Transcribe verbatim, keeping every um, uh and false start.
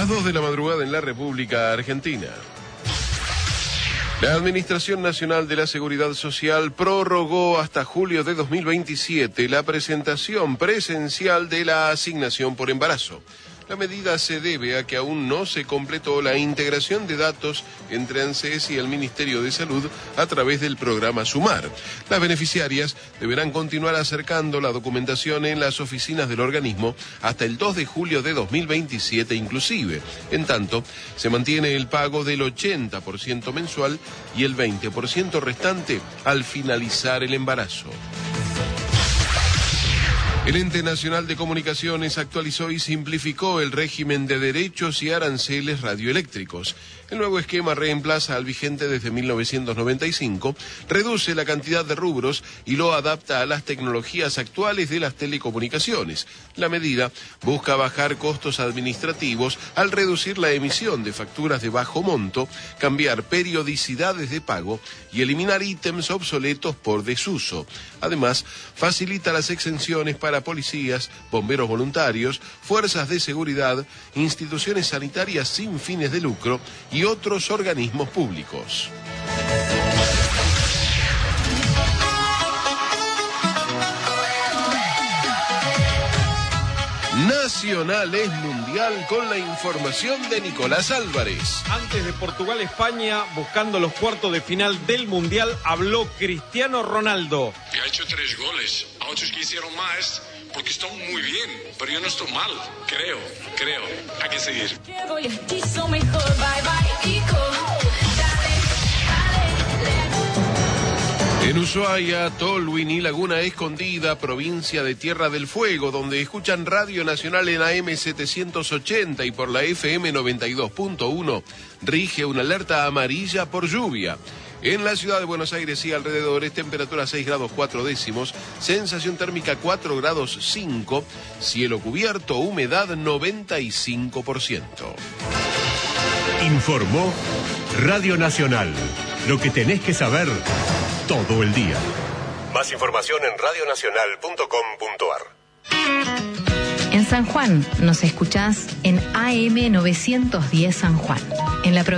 dos de la madrugada en la República Argentina. La Administración Nacional de la Seguridad Social prorrogó hasta julio de dos mil veintisiete la presentación presencial de la asignación por embarazo. La medida se debe a que aún no se completó la integración de datos entre ANSES y el Ministerio de Salud a través del programa Sumar. Las beneficiarias deberán continuar acercando la documentación en las oficinas del organismo hasta el dos de julio de dos mil veintisiete inclusive. En tanto, se mantiene el pago del ochenta por ciento mensual y el veinte por ciento restante al finalizar el embarazo. El Ente Nacional de Comunicaciones actualizó y simplificó el régimen de derechos y aranceles radioeléctricos. El nuevo esquema reemplaza al vigente desde mil novecientos noventa y cinco, reduce la cantidad de rubros y lo adapta a las tecnologías actuales de las telecomunicaciones. La medida busca bajar costos administrativos al reducir la emisión de facturas de bajo monto, cambiar periodicidades de pago y eliminar ítems obsoletos por desuso. Además, facilita las exenciones para policías, bomberos voluntarios, fuerzas de seguridad, instituciones sanitarias sin fines de lucro y otros organismos públicos. Nacional es mundial con la información de Nicolás Álvarez. Antes de Portugal-España, buscando los cuartos de final del Mundial, habló Cristiano Ronaldo. Ha hecho tres goles, a otros que hicieron más, porque están muy bien, pero yo no estoy mal, creo, creo, hay que seguir. En Ushuaia, Tolwyn y Laguna Escondida, provincia de Tierra del Fuego, donde escuchan Radio Nacional en A M setecientos ochenta y por la F M noventa y dos punto uno, rige una alerta amarilla por lluvia. En la ciudad de Buenos Aires y alrededores, temperatura seis grados cuatro décimos, sensación térmica cuatro grados cinco, cielo cubierto, humedad noventa y cinco por ciento. Informó Radio Nacional, lo que tenés que saber todo el día. Más información en radio nacional punto com punto a r. En San Juan nos escuchás en A M novecientos diez San Juan. En la